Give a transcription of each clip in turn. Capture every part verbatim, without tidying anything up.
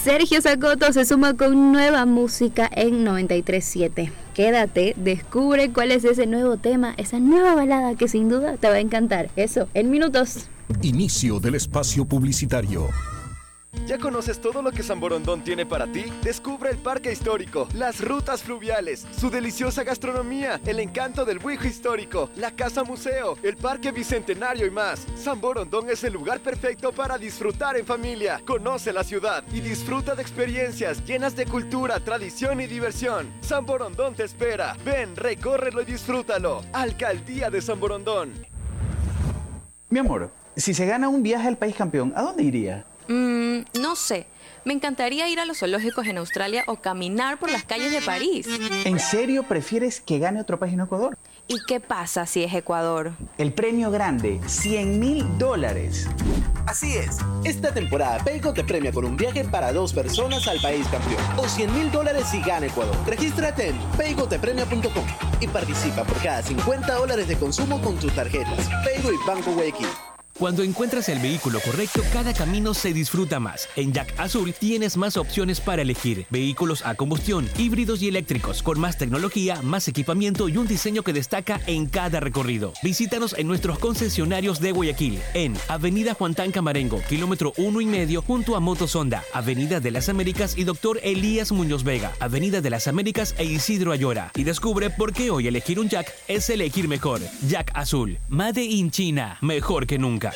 Sergio Sacoto se suma con nueva música en noventa y tres siete. Quédate, descubre cuál es ese nuevo tema, esa nueva balada que sin duda te va a encantar. Eso, en minutos. Inicio del espacio publicitario. ¿Ya conoces todo lo que San Borondón tiene para ti? Descubre el parque histórico, las rutas fluviales, su deliciosa gastronomía, el encanto del Buijo histórico, la casa museo, el parque bicentenario y más. San Borondón es el lugar perfecto para disfrutar en familia. Conoce la ciudad y disfruta de experiencias llenas de cultura, tradición y diversión. San Borondón te espera. Ven, recórrelo y disfrútalo. Alcaldía de San Borondón. Mi amor, si se gana un viaje al país campeón, ¿a dónde iría? Mm, no sé. Me encantaría ir a los zoológicos en Australia o caminar por las calles de París. ¿En serio prefieres que gane otro país en Ecuador? ¿Y qué pasa si es Ecuador? El premio grande, cien mil dólares. Así es. Esta temporada Paygo te premia con un viaje para dos personas al país campeón. O cien mil dólares si gana Ecuador. Regístrate en paygo te premia punto com y participa por cada cincuenta dólares de consumo con tus tarjetas Paygo y Banco Guayaquil. Cuando encuentras el vehículo correcto, cada camino se disfruta más. En Jack Azul tienes más opciones para elegir. Vehículos a combustión, híbridos y eléctricos, con más tecnología, más equipamiento y un diseño que destaca en cada recorrido. Visítanos en nuestros concesionarios de Guayaquil, en Avenida Juan Tan Camarengo, kilómetro uno y medio, junto a Motos Honda, Avenida de las Américas y Doctor Elías Muñoz Vega, Avenida de las Américas e Isidro Ayora. Y descubre por qué hoy elegir un Jack es elegir mejor. Jack Azul, Made in China, mejor que nunca.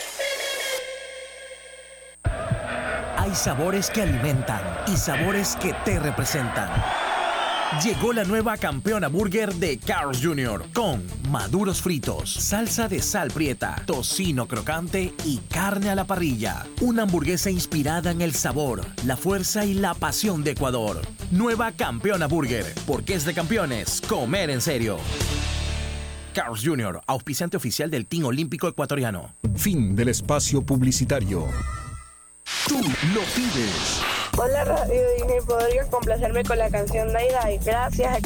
Hay sabores que alimentan y sabores que te representan. Llegó la nueva Campeona Burger de Carl's junior con maduros fritos, salsa de sal prieta, tocino crocante y carne a la parrilla. Una hamburguesa inspirada en el sabor, la fuerza y la pasión de Ecuador. Nueva Campeona Burger, porque es de campeones comer en serio. Carl's junior, auspiciante oficial del Team Olímpico Ecuatoriano. Fin del espacio publicitario. Tú lo pides. Hola Radio Disney, ¿podrías complacerme con la canción Dai Dai? Gracias.